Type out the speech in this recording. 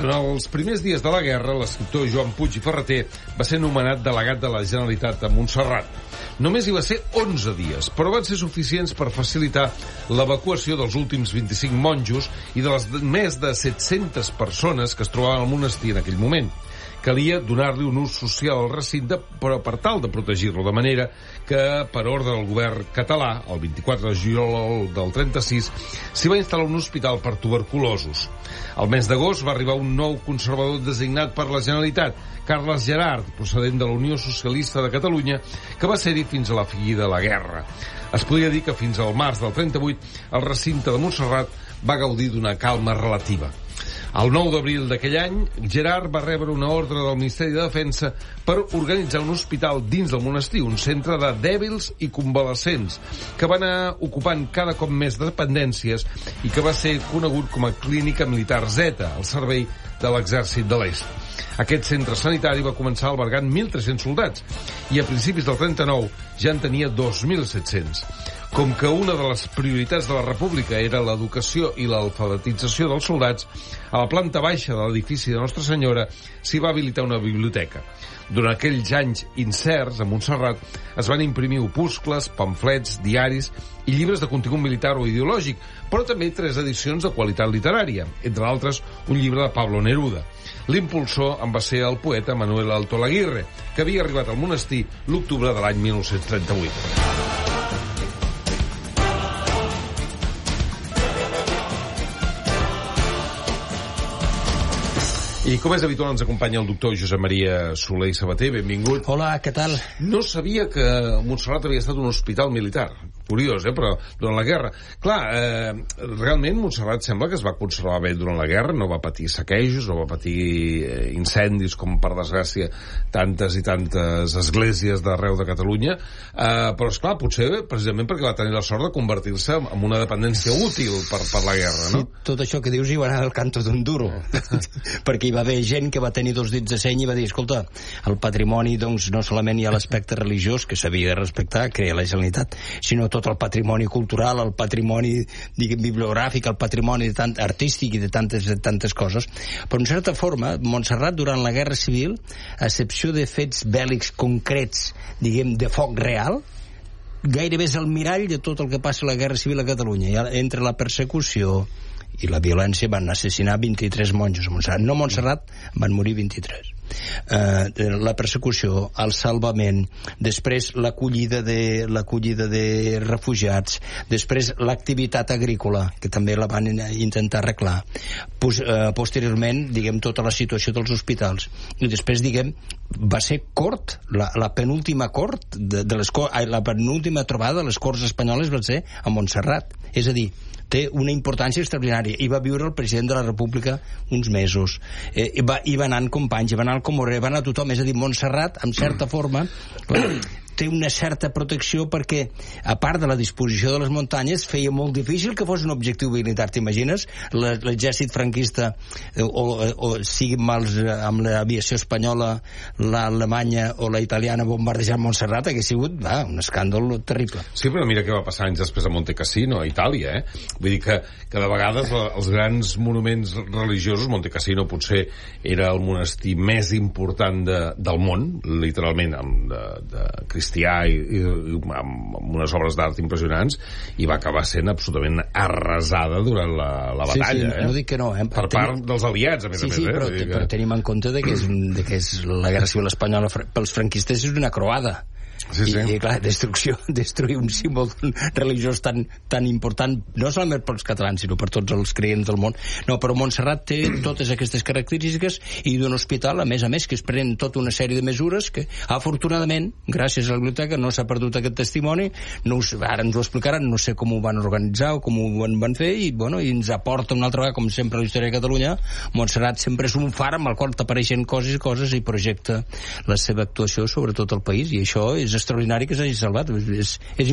Durant els primers dies de la guerra, l'escriptor Joan Puig i Ferrater va ser nomenat delegat de la Generalitat a Montserrat. Només hi va ser 11 dies, però van ser suficients per facilitar l'evacuació dels últims 25 monjos i de les més de 700 persones que es trobaven al monestir en aquell moment. Calia donar-li un ús social al recinte, però per tal de protegir-lo, de manera que, per ordre del govern català, el 24 de juliol del 36, s'hi va instal·lar un hospital per tuberculosos. Al mes d'agost va arribar un nou conservador designat per la Generalitat, Carles Gerard, procedent de la Unió Socialista de Catalunya, que va ser-hi fins a la fi de la guerra. Es podria dir que fins al març del 38 el recinte de Montserrat va gaudir d'una calma relativa. El 9 d'abril d'aquell any, Gerard va rebre una ordre del Ministeri de Defensa per organitzar un hospital dins del monestir, un centre de dèbils i convalescents, que va anar ocupant cada cop més dependències i que va ser conegut com a Clínica Militar Z, al servei de l'Exèrcit de l'Est. Aquest centre sanitari va començar albergant 1.300 soldats i a principis del 39 ja en tenia 2.700. Com que una de les prioritats de la República era l'educació i l'alfabetització dels soldats, a la planta baixa de l'edifici de Nostra Senyora s'hi va habilitar una biblioteca. Durant aquells anys incerts, a Montserrat, es van imprimir opuscles, pamflets, diaris i llibres de contingut militar o ideològic, però també 3 edicions de qualitat literària, entre d'altres un llibre de Pablo Neruda. L'impulsor en va ser el poeta Manuel Altolaguirre, que havia arribat al monestir l'octubre de l'any 1938. I com és habitual ens acompanya el doctor Josep Maria Soler i Sabater. Benvingut. Hola, què tal? No sabia que Montserrat havia estat un hospital militar. Curiós, però durant la guerra. Clar, realment Montserrat sembla que es va conservar bé durant la guerra, no va patir saquejos, no va patir incendis com, per desgràcia, tantes i tantes esglésies d'arreu de Catalunya, però, esclar, potser precisament perquè va tenir la sort de convertir-se en una dependència útil per la guerra, no? Sí, tot això que dius hi va anar al canto d'un duro, perquè hi va haver gent que va tenir 2 dits de seny i va dir, escolta, el patrimoni, doncs, no solament hi ha l'aspecte religiós que s'havia de respectar, creia la Generalitat, sinó tot el patrimoni cultural, el patrimoni, diguem, bibliogràfic, el patrimoni artístic i de tantes coses. Però, en certa forma, Montserrat, durant la Guerra Civil, a excepció de fets bèl·lics concrets, diguem, de foc real, gairebé és el mirall de tot el que passa a la Guerra Civil a Catalunya. Entre la persecució i la violència van assassinar 23 monjos a Montserrat. No a Montserrat, van morir 23. La persecució, el salvament, després l'acollida de refugiats, després l'activitat agrícola, que també la van intentar arreglar, posteriorment, diguem, tota la situació dels hospitals, i després, diguem, va ser cort, la penúltima cort, la penúltima trobada de les corts espanyoles va ser a Montserrat, és a dir, té una importància extraordinària. Hi va viure el president de la República uns mesos. Hi va anar companys, hi va anar el Comorrer, va anar tothom. És a dir, Montserrat, en certa forma, té una certa protecció perquè, a part de la disposició de les muntanyes, feia molt difícil que fos un objectiu militar. T'imagines? L'exèrcit franquista, o sigui amb l'aviació espanyola, l'alemanya o la italiana bombardejant Montserrat, hagués sigut un escàndol terrible. Sí, però mira què va passar anys després a Monte Cassino, a Itàlia, Vull dir que de vegades els grans monuments religiosos, Monte Cassino potser era el monestir més important del món, literalment, de cristià i amb unes obres d'art impressionants, i va acabar sent absolutament arrasada durant la batalla. Sí, no dic que no. Per part dels aliats, a més a més. Sí, però tenim en compte que és la Guerra Civil espanyola pels franquistes és una croada. Sí. I clar, destruir un símbol religiós tan important, no solament pels catalans, sinó per tots els creients del món. No, però Montserrat té totes aquestes característiques, i d'un hospital, a més, que es prenen tota una sèrie de mesures que, afortunadament, gràcies a la biblioteca, no s'ha perdut aquest testimoni. Ara ens ho explicaran, no sé com ho van organitzar o com ho van fer, i ens aporta una altra vegada, com sempre a la història de Catalunya. Montserrat sempre és un far amb el qual t'apareixen coses i projecta la seva actuació sobre tot el país, i això és extraordinari que s'hagi salvat. És